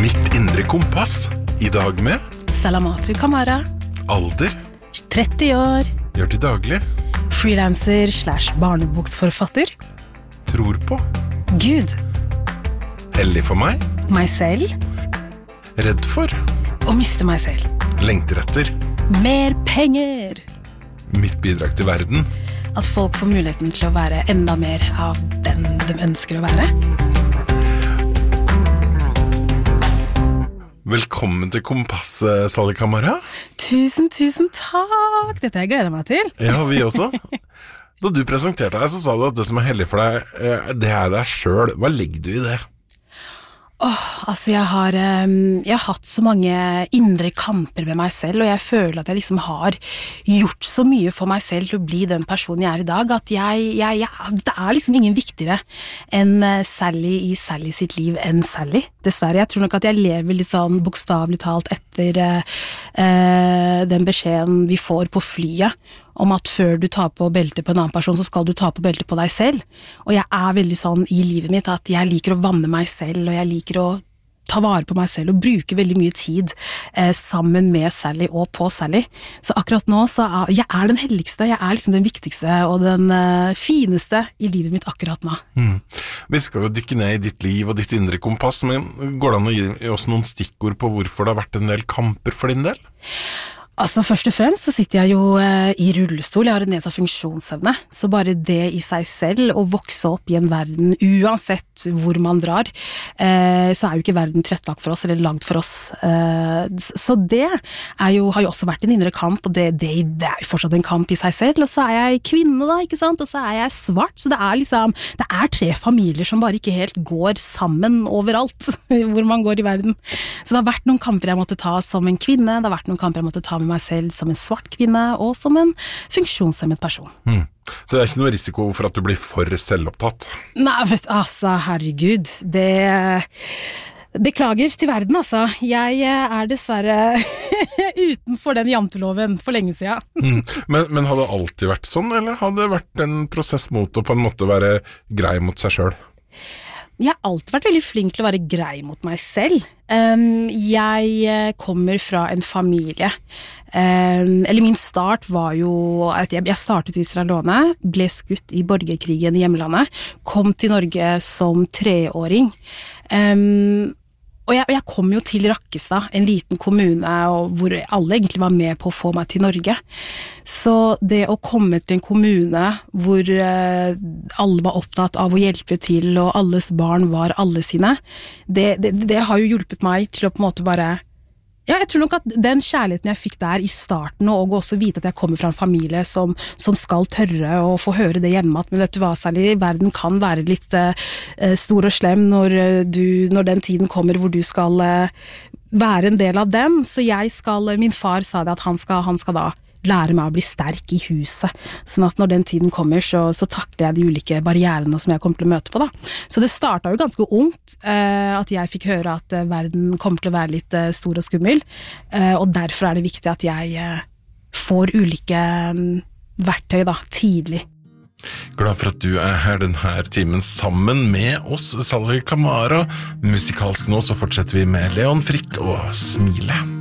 Mitt indre kompass. I dag med Salamatu Kamara. Alder. 30 år. Gjør til daglig. Freelancer / barneboksforfatter. Tror på. Gud. Hellig for meg. Meg selv. Redd for. Å miste meg selv. Lengter etter. Mer penger. Mitt bidrag til verden. At folk får muligheten til å være enda mer av den de ønsker å være. Velkommen til Kompass, Sally Kamara. Tusen takk. Dette jeg gleder meg til. Ja, vi også. Da du presenterte deg, så sa du at det som er hellig for deg, det er deg selv. Hva legger du i det? Altså jeg har hatt så mange indre kamper med meg selv, og jeg føler at jeg liksom har gjort så mye for meg selv til å bli den personen jeg er i dag, at det er liksom ingen viktigere enn Sally i Sally sitt liv enn Sally, dessverre. Jeg tror nok at jeg lever litt sånn bokstavelig talt etter den beskjeden vi får på flyet, om at før du tar på beltet på en annen person, så skal du ta på beltet på deg selv. Og jeg er veldig sånn i livet mitt at jeg liker å vanne meg selv, og jeg liker å ta vare på meg selv og bruke veldig mye tid sammen med Sally og på Sally. Så akkurat nå så jeg er den helligste, jeg er liksom den viktigste og den fineste i livet mitt akkurat nå. Vi skal jo dykke ned i ditt liv og ditt indre kompass, men går det an å gi oss noen stikkord på hvorfor det har vært en del kamper for din del? Altså først og fremst så sitter jeg jo i rullestol, jeg har en nedsatt funksjonsevne, så bare det i seg selv å vokse opp i en verden, uansett hvor man drar, så er jo ikke verden tilrettelagt for oss, eller lagd for oss. Så det har jo også vært en indre kamp, og det er jo fortsatt en kamp i seg selv, og så er jeg kvinne da, ikke sant, og så er jeg svart, så det er 3 familier som bare ikke helt går sammen overalt, hvor man går i verden. Så det har vært noen kamper jeg måtte ta som en kvinne, det har vært noen kamper jeg måtte ta med meg selv som en svart kvinne og som en funksjonshemmet person. Så det er ikke noe risiko for at du blir for selvopptatt? Nei, altså, herregud, beklager til verden, altså. Jeg er dessverre utenfor den janteloven for lenge siden. Men har det alltid vært sånn, eller har det vært en prosess mot å på en måte være grei mot seg selv? Jeg har alltid vært veldig flink til å være grei mot meg selv. Jeg kommer fra en familie, eller min start var jo at jeg startet i Sierra Leone, ble skutt i borgerkrigen i hjemlandet, kom til Norge som 3-åring, og jeg kom jo til Rakkestad, en liten kommune hvor alle egentlig var med på å få meg til Norge. Så det å komme til en kommune hvor alle var opptatt av å hjelpe til, og alles barn var alle sine, det har jo hjulpet meg til å på en måte bare... Ja, jeg tror nok at den kjærligheten jeg fikk der i starten, og også vite at jeg kommer fra en familie som skal tørre å få høre det hjemme, at men vet du hva, Sally, verden kan være litt stor og slem når den tiden kommer hvor du skal være en del av den, så min far sa det at han skal da lære meg å bli sterk i huset, sånn at når den tiden kommer, så takler jeg de ulike barrierene som jeg kommer til å møte på da. Så det startet jo ganske ungt, at jeg fikk høre at verden kommer til å være litt stor og skummel, og derfor er det viktig at jeg får ulike verktøy da, tidlig. Glad for at du er her denne timen sammen med oss, Sally Kamara. Musikalsk nå så fortsetter vi med Leon Frick og Smile.